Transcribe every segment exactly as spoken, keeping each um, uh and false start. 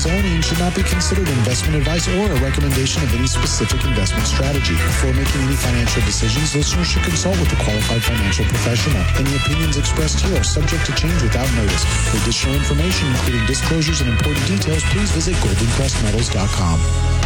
only and should not be considered investment advice or a recommendation of any specific investment strategy. Before making any financial decisions, listeners should consult with a qualified financial professional. Any opinions expressed here are subject to change without notice. For additional information, including disclosures and important details, please visit golden crest metals dot com.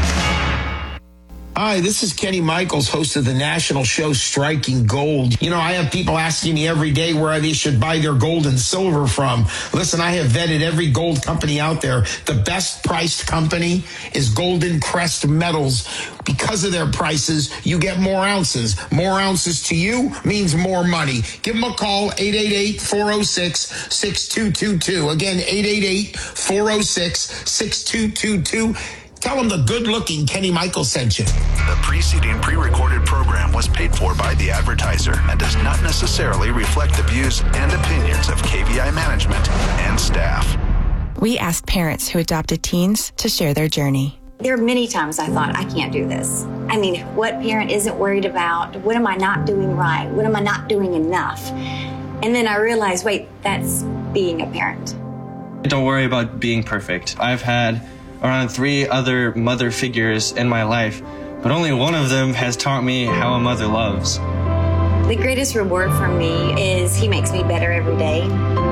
Hi, this is Kenny Michaels, host of the national show Striking Gold. You know, I have people asking me every day where they should buy their gold and silver from. Listen, I have vetted every gold company out there. The best priced company is Golden Crest Metals. Because of their prices, you get more ounces. More ounces to you means more money. Give them a call, eight eight eight, four oh six, six two two two. Again, eight eight eight, four oh six, six two two two. Tell them the good-looking Kenny Michaels sent you. The preceding pre-recorded program was paid for by the advertiser and does not necessarily reflect the views and opinions of K V I management and staff. We asked parents who adopted teens to share their journey. There are many times I thought, I can't do this. I mean, what parent isn't worried about? What am I not doing right? What am I not doing enough? And then I realized, wait, that's being a parent. Don't worry about being perfect. I've had around three other mother figures in my life, but only one of them has taught me how a mother loves. The greatest reward for me is he makes me better every day.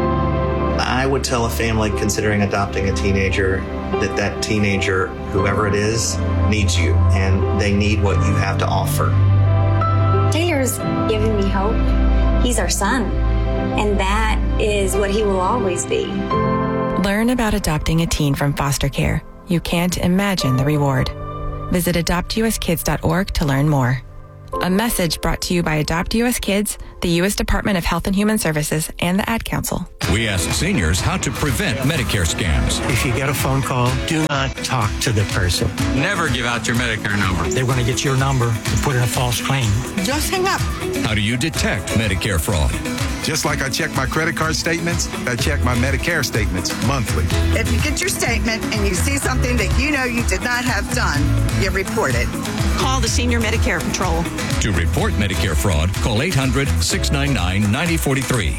I would tell a family considering adopting a teenager that that teenager, whoever it is, needs you, and they need what you have to offer. Taylor's giving me hope. He's our son, and that is what he will always be. Learn about adopting a teen from foster care. You can't imagine the reward. Visit adopt u s kids dot org to learn more. A message brought to you by Adopt U S Kids, the U S Department of Health and Human Services, and the Ad Council. We ask seniors how to prevent Medicare scams. If you get a phone call, do not talk to the person. Never give out your Medicare number. They're going to get your number and put in a false claim. Just hang up. How do you detect Medicare fraud? Just like I check my credit card statements, I check my Medicare statements monthly. If you get your statement and you see something that you know you did not have done, you report it. Call the Senior Medicare Patrol. To report Medicare fraud, call eight hundred, six nine nine, nine oh four three.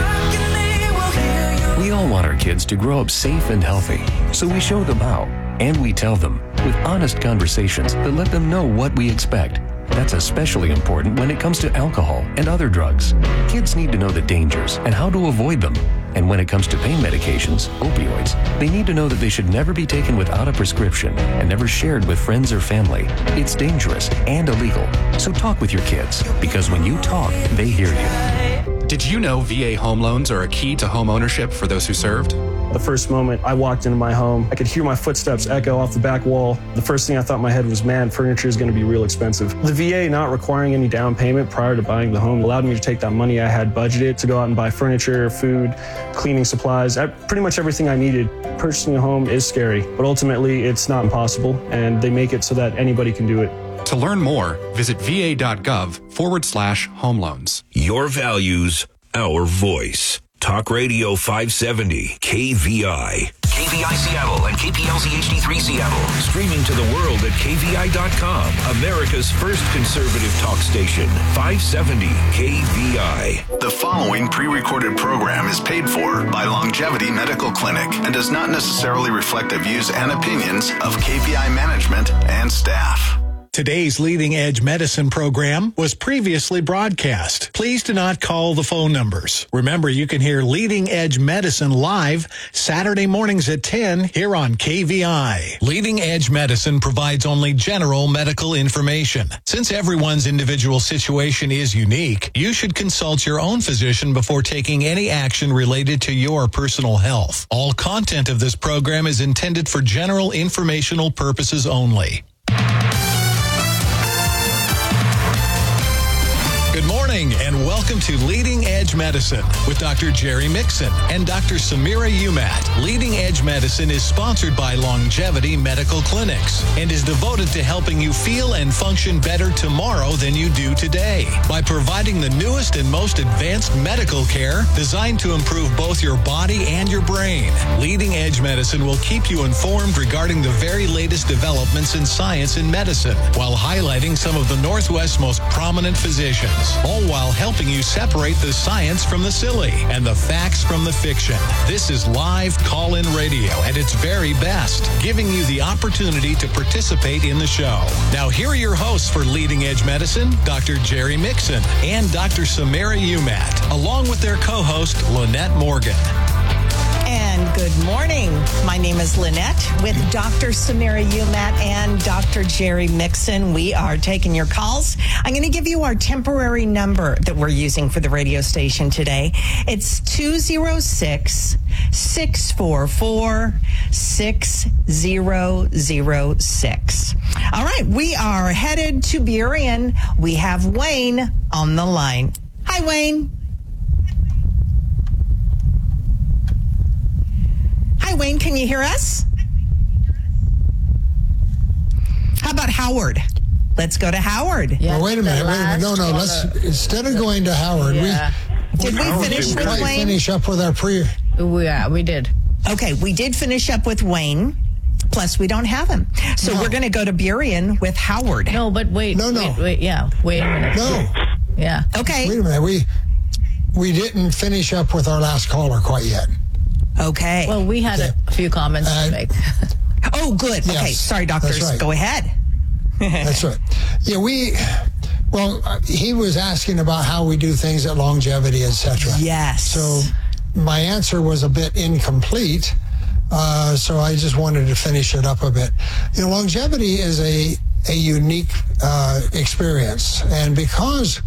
We all want our kids to grow up safe and healthy, so we show them how, and we tell them with honest conversations that let them know what we expect. That's especially important when it comes to alcohol and other drugs. Kids need to know the dangers and how to avoid them. And when it comes to pain medications, opioids, they need to know that they should never be taken without a prescription and never shared with friends or family. It's dangerous and illegal. So talk with your kids, because when you talk, they hear you. Did you know V A home loans are a key to home ownership for those who served? The first moment I walked into my home, I could hear my footsteps echo off the back wall. The first thing I thought in my head was, man, furniture is going to be real expensive. The V A not requiring any down payment prior to buying the home allowed me to take that money I had budgeted to go out and buy furniture, food, cleaning supplies, pretty much everything I needed. Purchasing a home is scary, but ultimately it's not impossible, and they make it so that anybody can do it. To learn more, visit va.gov forward slash home loans. Your values, our voice. Talk Radio five seventy, K V I. K V I Seattle and K P L Z H D three Seattle. Streaming to the world at K V I dot com. America's first conservative talk station. five seventy K V I. The following pre-recorded program is paid for by Longevity Medical Clinic and does not necessarily reflect the views and opinions of K V I management and staff. Today's Leading Edge Medicine program was previously broadcast. Please do not call the phone numbers. Remember, you can hear Leading Edge Medicine live Saturday mornings at ten here on K V I. Leading Edge Medicine provides only general medical information. Since everyone's individual situation is unique, you should consult your own physician before taking any action related to your personal health. All content of this program is intended for general informational purposes only. Good morning and welcome to Leading Edge Medicine with Doctor Jerry Mixon and Doctor Samira Umat. Leading Edge Medicine is sponsored by Longevity Medical Clinics and is devoted to helping you feel and function better tomorrow than you do today by providing the newest and most advanced medical care designed to improve both your body and your brain. Leading Edge Medicine will keep you informed regarding the very latest developments in science and medicine while highlighting some of the Northwest's most prominent physicians. All while helping you separate the science from the silly and the facts from the fiction. This is live call-in radio at its very best, giving you the opportunity to participate in the show. Now, here are your hosts for Leading Edge Medicine, Doctor Jerry Mixon and Doctor Samara Umat, along with their co-host, Lynette Morgan. And good morning. My name is Lynette with Doctor Samara Umat and Doctor Jerry Mixon. We are taking your calls. I'm going to give you our temporary number that we're using for the radio station today. It's two oh six, six four four, six zero zero six. All right, we are headed to Burien. We have Wayne on the line. Hi, Wayne. Hi, Wayne. Can you hear us? How about Howard? Let's go to Howard. Yeah, well, wait a minute. Wait a minute. No, no. Let's instead of going to Howard, yeah. we did we finish we with Wayne? Finish up with our pre. Yeah, we did. Okay, we did finish up with Wayne. Plus, we don't have him, so no. we're going to go to Burien with Howard. No, but wait. No, no. Wait, wait, yeah. Wait a minute. No. Yeah. Okay. Wait a minute. We we didn't finish up with our last caller quite yet. Okay. Well, we had okay. a few comments uh, to make. Oh, good. Yes, okay. Sorry, doctors. Right. Go ahead. That's right. Yeah, we, well, he was asking about how we do things at Longevity, et cetera. Yes. So my answer was a bit incomplete, uh, so I just wanted to finish it up a bit. You know, Longevity is a, a unique uh, experience, and because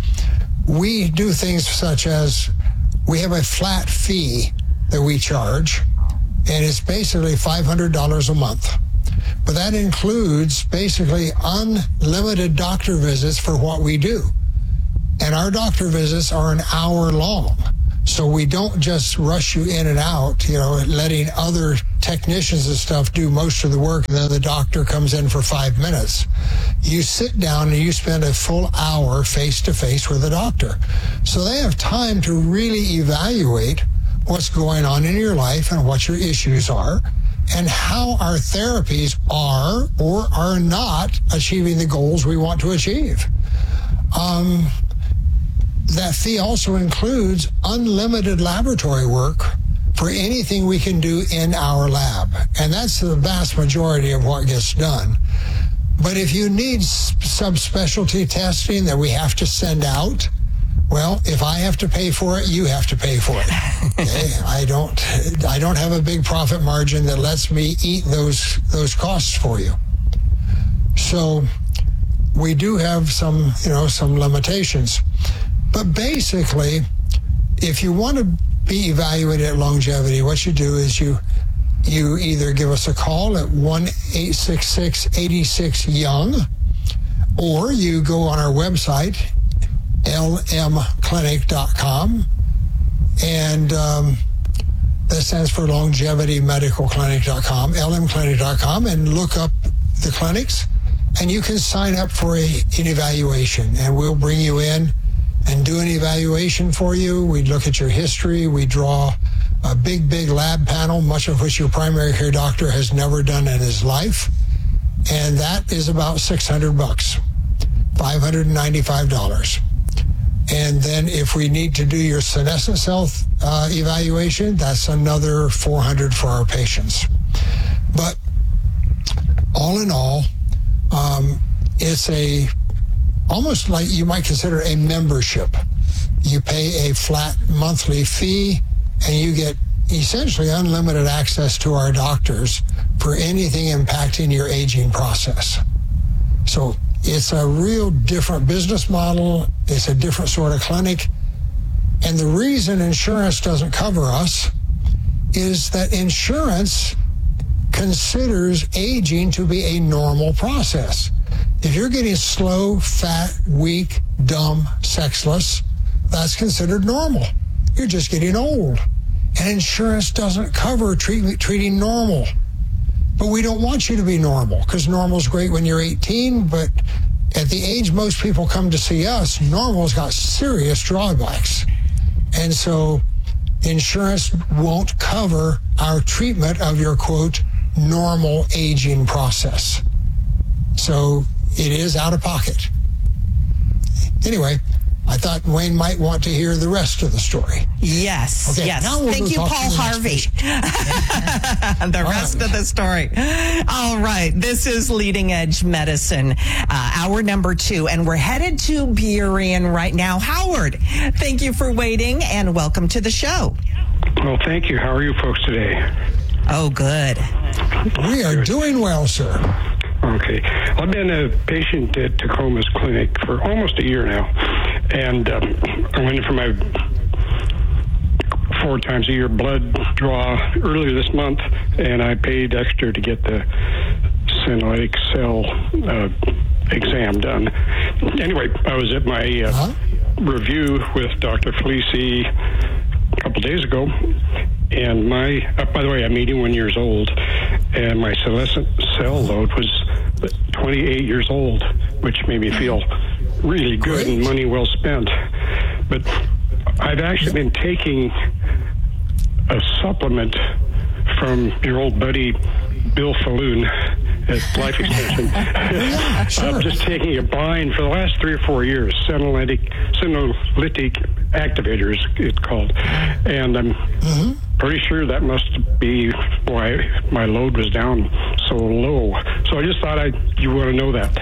we do things such as we have a flat fee that we charge, and it's basically five hundred dollars a month. But that includes basically unlimited doctor visits for what we do. And our doctor visits are an hour long. So we don't just rush you in and out, you know, letting other technicians and stuff do most of the work, and then the doctor comes in for five minutes. You sit down and you spend a full hour face-to-face with the doctor. So they have time to really evaluate what's going on in your life and what your issues are and how our therapies are or are not achieving the goals we want to achieve. Um, that fee also includes unlimited laboratory work for anything we can do in our lab. And that's the vast majority of what gets done. But if you need subspecialty testing that we have to send out, well, if I have to pay for it, you have to pay for it. Okay? I don't I don't have a big profit margin that lets me eat those those costs for you. So we do have some, you know, some limitations. But basically, if you want to be evaluated at Longevity, what you do is you you either give us a call at one eight six six, eight six, young, or you go on our website, L M clinic dot com, and um, that stands for longevity medical clinic dot com, L M clinic dot com, and look up the clinics, and you can sign up for a, an evaluation, and we'll bring you in and do an evaluation for you. We look at your history. We draw a big, big lab panel, much of which your primary care doctor has never done in his life, and that is about six hundred bucks, five hundred ninety-five dollars. And then if we need to do your senescent cell uh, evaluation, that's another four hundred dollars for our patients. But all in all, um, it's a almost like you might consider a membership. You pay a flat monthly fee, and you get essentially unlimited access to our doctors for anything impacting your aging process. So it's a real different business model. It's a different sort of clinic. And the reason insurance doesn't cover us is that insurance considers aging to be a normal process. If you're getting slow, fat, weak, dumb, sexless, that's considered normal. You're just getting old. And insurance doesn't cover treat, treating normal. But we don't want you to be normal, because normal's great when you're eighteen, but at the age most people come to see us, normal's got serious drawbacks. And so insurance won't cover our treatment of your, quote, normal aging process. So it is out of pocket. Anyway, I thought Wayne might want to hear the rest of the story. Yes, Okay, yes. now we'll Thank go you, talk to Paul the next Harvey. patient. The rest of the story. All right. This is Leading Edge Medicine, uh, hour number two, and we're headed to Burien right now. Howard, thank you for waiting, and welcome to the show. Well, thank you. How are you folks today? Oh, good. We are doing well, sir. Okay. I've been a patient at Tacoma's clinic for almost a year now, and um, I went in for my four times a year blood draw earlier this month, and I paid extra to get the senolytic cell uh, exam done. Anyway, I was at my uh, uh-huh. review with Doctor Felici a couple days ago, and my, uh, by the way, I'm eighty-one years old, and my senescent cell load was twenty-eight years old, which made me feel really good and money well spent. But I've actually been taking a supplement from your old buddy Bill Falloon at Life Extension. Yeah, sure. I'm just taking a bind for the last three or four years, senolytic, senolytic activators, it's called. And I'm mm-hmm. pretty sure that must be why my load was down so low. So I just thought I you want to know that.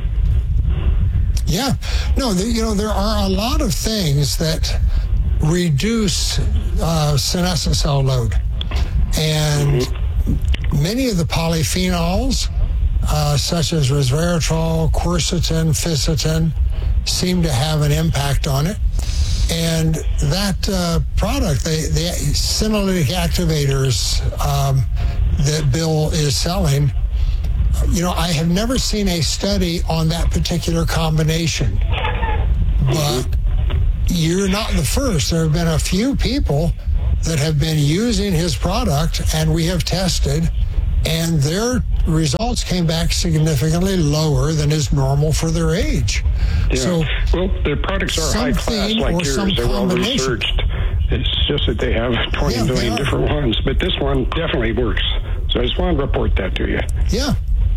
Yeah. No, the, you know, there are a lot of things that reduce uh, senescent cell load. And mm-hmm. many of the polyphenols, uh, such as resveratrol, quercetin, fisetin, seem to have an impact on it. And that uh, product, the, the senolytic activators um, that Bill is selling, you know, I have never seen a study on that particular combination. But you're not the first. There have been a few people that have been using his product, and we have tested, and their results came back significantly lower than is normal for their age. Yeah. So, well, their products are high class like yours. They're well researched. It's just that they have twenty yeah, million different ones, but this one definitely works. So I just wanted to report that to you. Yeah.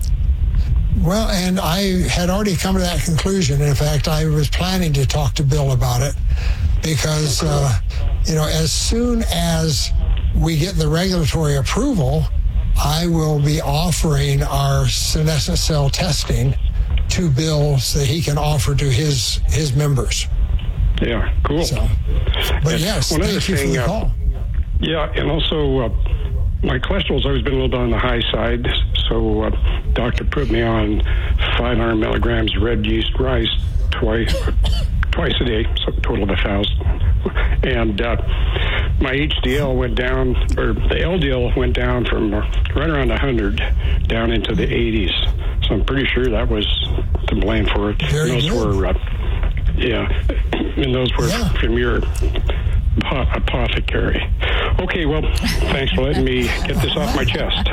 Well, and I had already come to that conclusion. In fact, I was planning to talk to Bill about it because, uh, you know, as soon as we get the regulatory approval, I will be offering our senescent cell testing to Bill so that he can offer to his his members. Yeah, cool. So, but and yes, one thank other you thing, for the uh, call. Yeah, and also uh, my cholesterol's always been a little bit on the high side, so uh, doctor put me on five hundred milligrams red yeast rice twice twice a day, so a total of a thousand. And uh, my H D L went down, or the L D L went down from right around one hundred down into the eighties. So I'm pretty sure that was to blame for it. Very and those good. were, uh, yeah, and those were yeah. from your apothecary. Okay, well, thanks for letting me get this off my chest.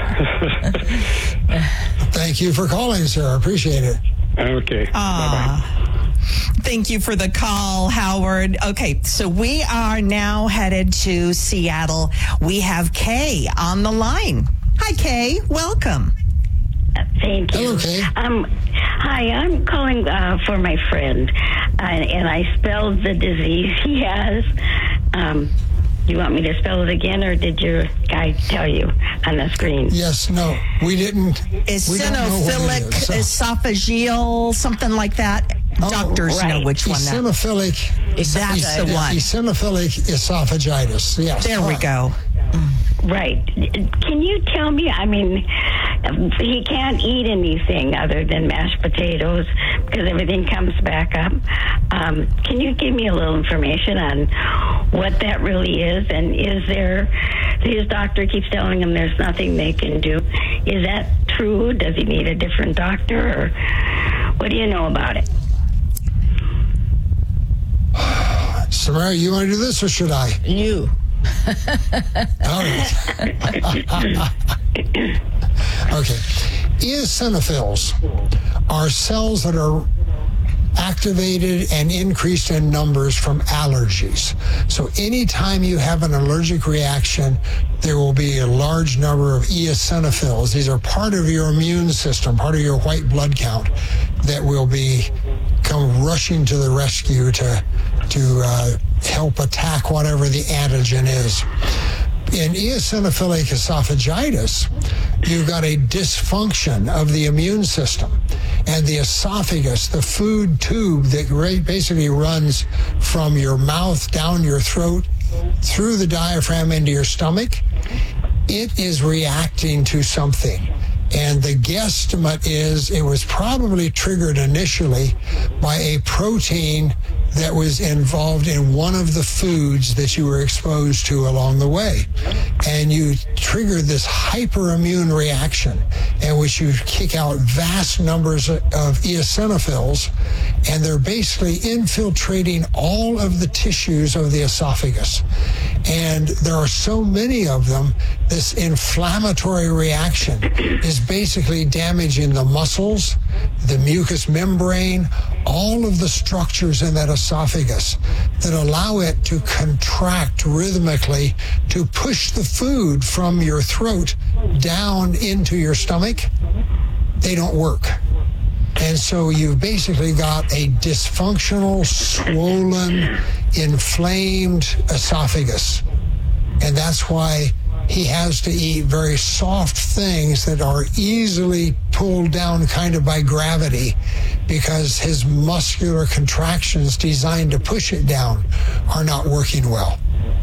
Thank you for calling, sir. I appreciate it. Okay. Bye-bye. Thank you for the call, Howard. Okay, so we are now headed to Seattle. We have Kay on the line. Hi, Kay. Welcome. Uh, thank you. Hello, Kay. Um, hi, I'm calling uh, for my friend, uh, and I spelled the disease he has. Um, you want me to spell it again, or did your guy tell you on the screen? Yes, no, we didn't. Eosinophilic esophageal, something like that. Oh, Doctors right. know which one that Eosinophilic. is. That's the one. Eosinophilic esophagitis. Yes. There we go. Right. Can you tell me, I mean, he can't eat anything other than mashed potatoes because everything comes back up. Um, can you give me a little information on what that really is? And is there, his doctor keeps telling him there's nothing they can do. Is that true? Does he need a different doctor? Or what do you know about it? Samara, you want to do this or should I? You. All right. Okay. Eosinophils are cells that are activated and increased in numbers from allergies. So anytime you have an allergic reaction, there will be a large number of eosinophils. These are part of your immune system, part of your white blood count that will be come rushing to the rescue to, to uh, help attack whatever the antigen is. In eosinophilic esophagitis, you've got a dysfunction of the immune system. And the esophagus, the food tube that basically runs from your mouth down your throat, through the diaphragm into your stomach, it is reacting to something. And the guesstimate is it was probably triggered initially by a protein that was involved in one of the foods that you were exposed to along the way. And you triggered this hyperimmune reaction in which you kick out vast numbers of eosinophils, and they're basically infiltrating all of the tissues of the esophagus. And there are so many of them, this inflammatory reaction is basically damaging the muscles, the mucous membrane, all of the structures in that esophagus that allow it to contract rhythmically to push the food from your throat down into your stomach. They don't work. And so you've basically got a dysfunctional, swollen, inflamed esophagus. And that's why he has to eat very soft things that are easily pulled down kind of by gravity, because his muscular contractions designed to push it down are not working well.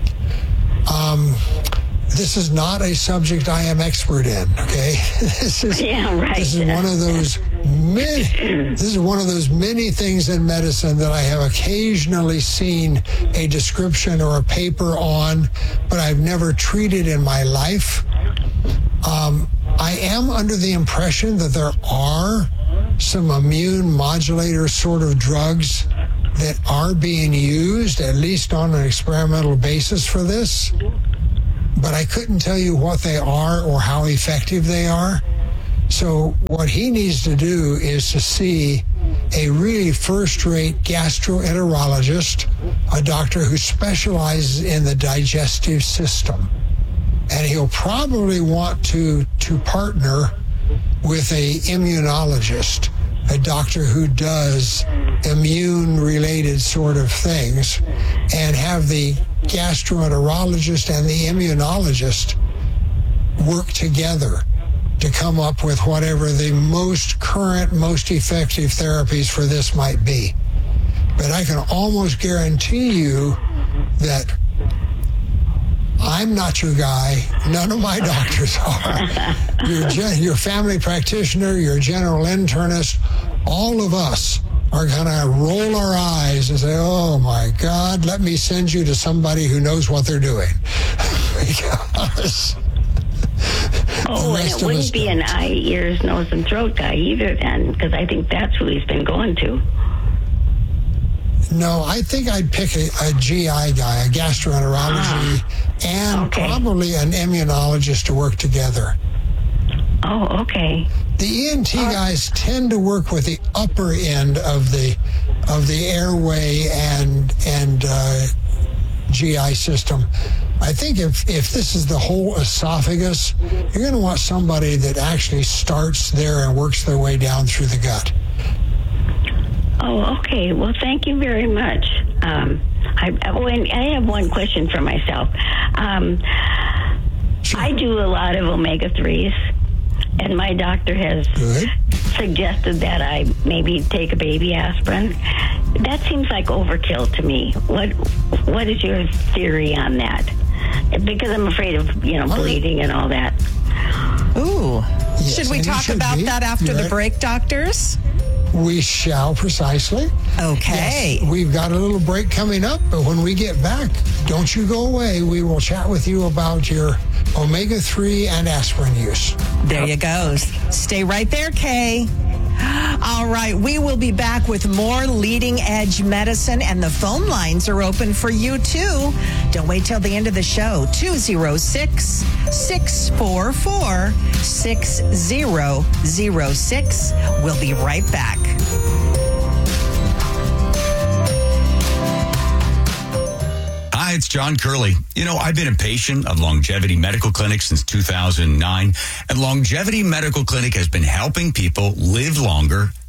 Um, this is not a subject I am expert in, okay? This is, yeah, right. This is one of those many, this is one of those many things in medicine that I have occasionally seen a description or a paper on, but I've never treated in my life. Um, I am under the impression that there are some immune modulator sort of drugs that are being used, at least on an experimental basis for this, but I couldn't tell you what they are or how effective they are. So what he needs to do is to see a really first-rate gastroenterologist, a doctor who specializes in the digestive system. And he'll probably want to, to partner with a immunologist, a doctor who does immune-related sort of things, and have the gastroenterologist and the immunologist work together to come up with whatever the most current, most effective therapies for this might be. But I can almost guarantee you that I'm not your guy. None of my doctors are. Your, gen- your family practitioner, your general internist, all of us are going to roll our eyes and say, oh, my God, let me send you to somebody who knows what they're doing. Because... Oh, and it wouldn't be an eye, ears, nose, and throat guy either then, because I think that's who he's been going to. No, I think I'd pick a, a G I guy, a gastroenterology, ah, and okay. probably an immunologist to work together. Oh, okay. The E N T uh, guys tend to work with the upper end of the of the airway and and uh, G I system. I think if, if this is the whole esophagus, you're going to want somebody that actually starts there and works their way down through the gut. Oh, okay. Well, thank you very much. Um, I, oh, and I have one question for myself. Um, sure. I do a lot of omega threes, and my doctor has Good. suggested that I maybe take a baby aspirin. That seems like overkill to me. What What is your theory on that? Because I'm afraid of, you know, bleeding and all that. Ooh. Yes, should we talk should about be. that after You're the right. break, doctors? We shall, precisely. Okay. Yes, we've got a little break coming up, but when we get back, don't you go away. We will chat with you about your omega three and aspirin use. There you go. Stay right there, Kay. All right, we will be back with more Leading Edge Medicine, and the phone lines are open for you, too. Don't wait till the end of the show. two oh six, six four four, six oh oh six. We'll be right back. Hi, it's John Curley. You know, I've been a patient of Longevity Medical Clinic since two thousand nine, and Longevity Medical Clinic has been helping people live longer,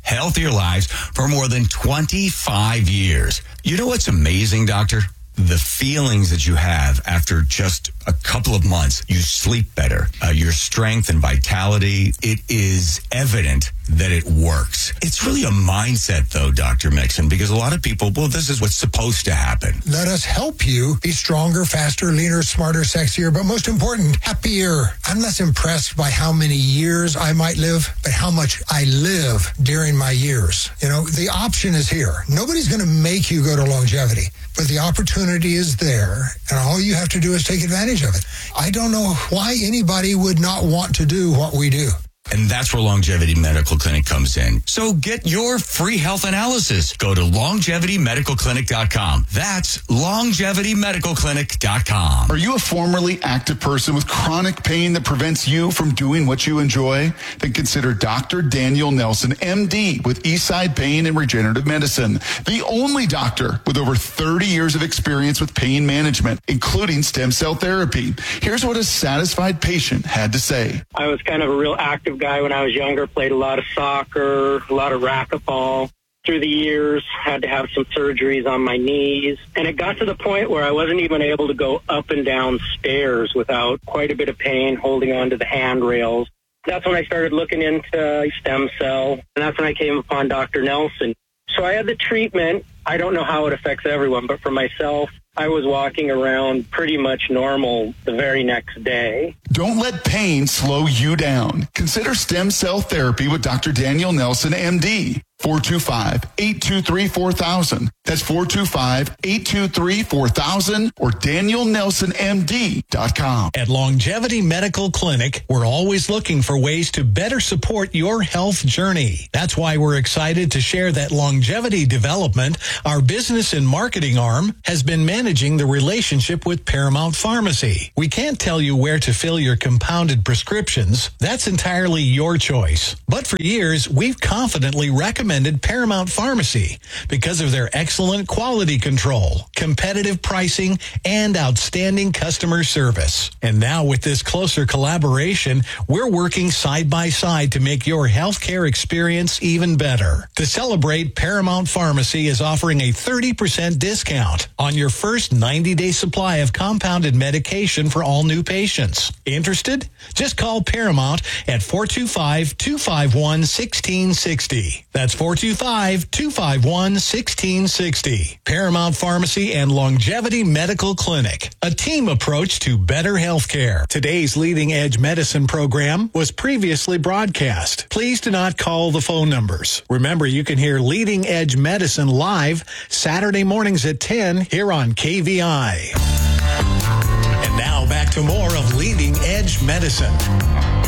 healthier lives for more than twenty-five years. You know what's amazing, doctor? The feelings that you have after just a couple of months. You sleep better. Uh, your strength and vitality, it is evident that it works. It's really a mindset, though, Doctor Mixon, because a lot of people, well, this is what's supposed to happen. Let us help you be stronger, faster, leaner, smarter, sexier, but most important, happier. I'm less impressed by how many years I might live, but how much I live during my years. You know, the option is here. Nobody's going to make you go to longevity, but the opportunity is there, and all you have to do is take advantage of it. I don't know why anybody would not want to do what we do. And that's where Longevity Medical Clinic comes in. So get your free health analysis. Go to longevity medical clinic dot com. That's longevity medical clinic dot com. Are you a formerly active person with chronic pain that prevents you from doing what you enjoy? Then consider Doctor Daniel Nelson, M D, with Eastside Pain and Regenerative Medicine. The only doctor with over thirty years of experience with pain management, including stem cell therapy. Here's what a satisfied patient had to say. I was kind of a real active guy when I was younger, played a lot of soccer, a lot of racquetball. Through the years, had to have some surgeries on my knees. And it got to the point where I wasn't even able to go up and down stairs without quite a bit of pain holding onto the handrails. That's when I started looking into stem cell, and that's when I came upon Doctor Nelson. So I had the treatment. I don't know how it affects everyone, but for myself, I was walking around pretty much normal the very next day. Don't let pain slow you down. Consider stem cell therapy with Doctor Daniel Nelson, M D. four two five, eight two three, four thousand. That's four two five, eight two three, four thousand or daniel nelson m d dot com. At Longevity Medical Clinic, we're always looking for ways to better support your health journey. That's why we're excited to share that Longevity Development, our business and marketing arm, has been managing the relationship with Paramount Pharmacy. We can't tell you where to fill your compounded prescriptions. That's entirely your choice. But for years, we've confidently recommended Paramount Pharmacy because of their excellent quality control, competitive pricing, and outstanding customer service. And now with this closer collaboration, we're working side by side to make your healthcare experience even better. To celebrate, Paramount Pharmacy is offering a thirty percent discount on your first ninety-day supply of compounded medication for all new patients. Interested? Just call Paramount at four two five, two five one, one six six zero. That's four two five, two five one, one six six zero. Paramount Pharmacy and Longevity Medical Clinic, a team approach to better healthcare. Today's Leading Edge Medicine program was previously broadcast. Please do not call the phone numbers. Remember, you can hear Leading Edge Medicine live Saturday mornings at ten here on K V I. And now back to more of Leading Edge Medicine.